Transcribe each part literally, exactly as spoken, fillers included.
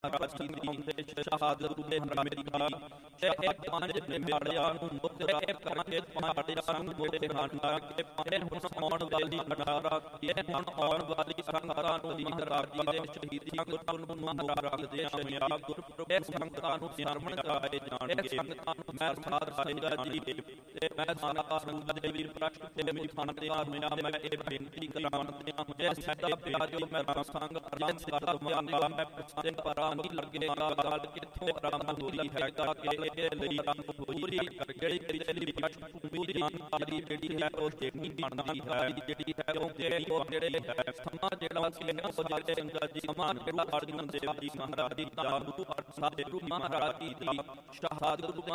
ਰਾਜੀ ਦੇ ਸ਼ਹਾਦਤ ਦੇ ਹਰਾਮੇਰੀ ਇਹ ਪੰਜ ਨਿਮਾੜਿਆਂ ਨੂੰ ਮੁੱਖ ਰਹਿ ਕਰਕੇ ਪਹਾੜਿਆਂ ਸੰਗ ਮੋੜੇ ਖਾਂਡਾ ਕੇ ਪਾਣੇ ਹੁਣ ਆਉਣ ਵਾਲੀ ਅਠਾਰਾਂ ਇਹ ਹੁਣ ਆਉਣ ਵਾਲੀ ਸੰਗਤਾਂ ਨੂੰ ਦੀ ਰਾਜੀ ਦੇ ਸ਼ਹੀਦੀਆਂ ਗੁਰੂ ਨੂੰ ਮੰਨ ਰੱਖਦੇ ਆ ਗੁਰਪੁਰਬ ਇਹ ਸੰਗਤਾਂ ਨੂੰ ਸ਼ਰਮਣ ਕਰਾਏ ਜਾਣਗੇ ਸੰਗਤਾਂ ਨੂੰ ਮੈਂ ਸਾਧ ਸਿੰਘਾ ਜੀ ਤੇ ਮੈਂ ਸਾਰਾ ਸੰਗਤ ਦੇ ਵੀਰ ਪ੍ਰਸ਼ਟ ਤੇ ਮੇਰੀ ਖਾਨ ਤੇ ਆ ਮੈਂ ਮੈਂ ਇਹ ਬੇਨਤੀ ਕਰਾਉਂਦੇ ਆ ਜੇ ਸਾਡਾ ਪਿਆਰ ਮੈਂ ਰਾਮ ਸੰਗ ਅਰਜਨ ਕਰਦਾ ਮੰਗਾ ਮੈਂ ਪਛਾਣ ਪਰਾਂ ਨਹੀਂ ਲੱਗੇਗਾ ਗੱਲ ਕਿੱਥੋਂ ਆਰੰਭ ਹੋਈ ਹੈ ਤਾਂ ਕਿ ਇਹ ਲਈ ਪੂਰੀ ਜਿਹੜੀ ਪਿਛਲੀ ਪੂਰੀ ਜਾਣਕਾਰੀ ਜਿਹੜੀ ਹੈ ਉਹ ਦੇਣੀ ਬਣਦੀ ਹੈ ਜਿਹੜੀ ਹੈ ਉਹ ਜਿਹੜੀ ਉਹ ਜਿਹੜੇ ਹੈ ਸਮਾਂ ਜਿਹੜਾ ਸੀ ਇਹਨਾਂ ਸੋਚਦੇ ਸੰਗਤ ਜੀ ਸਮਾਂ ਜਿਹੜਾ ਅਰਜਨ ਦੇਵ ਜੀ ਮਹਾਰਾਜ ਦੀ ਦਾ ਗੁਰੂ ਸਾਡੇ ਗੁਰੂ ਮਹਾਰਾਜ ਦੀ ਸ਼ਹਾਦਤ ਦੇ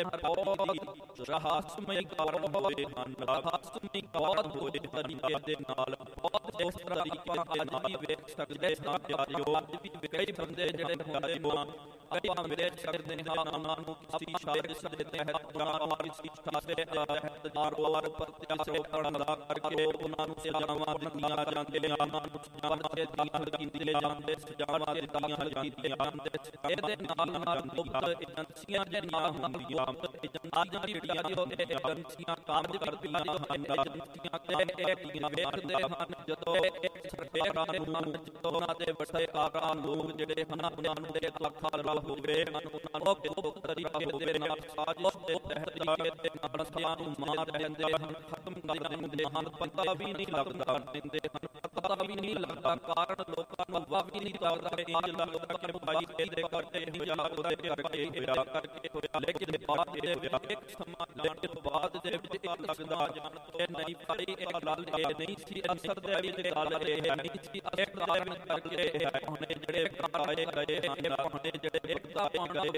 ਬਹੁਤ ਰਹੱਸਮਈ ਕਾਰਨ ਹੋਏ ਹਨ ਰਹੱਸਮਈ ਕਾਰਨ ਹੋਏ ਤਰੀਕੇ ਦੇ ਨਾਲ ਬਹੁਤ ਇਸ ਤਰੀਕੇ ਦੇ ਨਾਲ ਵੇਖ ਸਕਦੇ ਹਾਂ ਪਿਆਰਿਓ ਅੱਜ ਵੀ ਕਈ ਬੰਦੇ ਜਿਹੜੇ ਹੁੰਦੇ ਆਪਾਂ ਵੇਖ ਸਕਦੇ ਹਾਂ ਉਹਨਾਂ ਨੂੰ ਕਿਸੇ ਸ਼ਾਇਦ ਦੇ ਤਹਿਤ ਦੁਆਰਾ ਕਿਸੇ ਸ਼ਾਇਦ ਦੇ ਤਹਿਤ ਆਰੋਰ ਪ੍ਰਤਿਆਸੋ ਕਰਨ ਦਾ ਕਰਕੇ ਉਹਨਾਂ ਨੂੰ ਸਜ਼ਾਵਾਂ ਦਿੱਤੀਆਂ ਜਾਂਦੀਆਂ ਉਹਨਾਂ ਨੂੰ ਸਜ਼ਾਵਾਂ ਦਿੱਤੀਆਂ ਜਾਂਦੇ ਸਜ਼ਾਵਾਂ ਦਿੱਤੀਆਂ ਜਾਂਦੇ ਇਹਦੇ ਨਾਲ ਨਾਲ ਏਜੰਸੀਆਂ ਜਿਹੜੀਆਂ ਹੁੰਦੀਆਂ ਏਜੰਸੀਆਂ ਜਿਹੜੀਆਂ ਉਹ ਏਜੰਸੀਆਂ ਕੰਮ ਕਰਦੀਆਂ ਹਨ ਏਜੰਸੀਆਂ ਇਹ ਵੇਖਦੇ ਹਨ ਜਦੋਂ ਸਰਕਾਰਾਂ ਨੂੰ ਜਦੋਂ ਉਹਨਾਂ ਦੇ ਵੱਡੇ ਕਾਰਾਂ ਲੋਕ ਜਿਹੜੇ ਹਨ ਉਹਨਾਂ ਨੂੰ ਦੇ ਲੱਖਾਂ ਰਲ ਹੋਵੇ ਉਹਨਾਂ ਨੂੰ ਬਹੁਤ ਤਰੀਕੇ ਦੇ ਨਾਲ ਸਾਜ਼ਿਸ਼ ਦੇ ਤਹਿਤ ਦੇ ਨਾਲ ਸਾਰਿਆਂ ਨੂੰ ਮਾਰ ਦਿੰਦੇ ਹਨ ਖਤਮ ਕਰ ਦਿੰਦੇ ਹਨ ਪਤਾ ਵੀ ਨਹੀਂ ਲੱਗਦਾ ਦਿੰਦੇ ਹਨ ਪਤਾ ਵੀ ਨਹੀਂ ਲੱਗਦਾ ਕਾਰਨ ਲੋਕਾਂ ਨੂੰ ਵਾ ਵੀ ਨਹੀਂ ਲੱਗਦਾ ਕਿ ਇੰਜ ਲੱਗਦਾ ਕਿ ਭਾਈ ਇਹਦੇ ਕਰਕੇ ਹੋਇਆ ਉਹਦੇ ਕਰਕੇ ਹੋਇਆ ਕਰਕੇ ਹੋਇਆ ਲੇਕਿਨ ਬਾਅਦ ਦੇ ਇੱਕ ਸਮਾਂ ਜਾਣ ਤੋਂ ਬਾਅਦ ਦੇ ਵਿੱਚ ਇਹ ਲੱਗਦਾ ਜਾਣ ਤੋਂ ਨਹੀਂ ਭਾਈ ਇਹ ਗੱਲ ਇਹ ਨਹੀਂ ਸੀ ਅਸਰ ਦੇ ਵਿੱਚ ਗੱਲ ਇਹ ਨਹੀਂ ਸੀ ਇੱਕ ਕਾਰਨ ਕਰਕੇ ਹੈ ਉਹਨੇ ਜਿਹੜੇ ਕਾਰੇ ਗਏ ਹਨ ਉਹਨੇ ਜਿਹੜੇ ਇੱਕ ਦਾ ਪਾਉਂਦੇ